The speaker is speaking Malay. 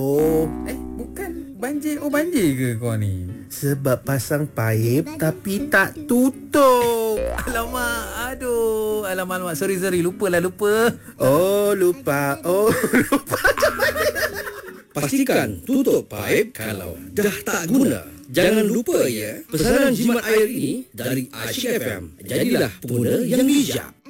Oh, Bukan banjir. Oh, banjir ke kau ni? sebab pasang paip tapi tak tutup. Alamak, aduh. Alamak. Sorry. Lupa. Oh, lupa. Pastikan tutup paip kalau dah tak guna. Jangan lupa ya, pesanan jimat air ini dari Asyik FM. Jadilah pengguna yang bijak.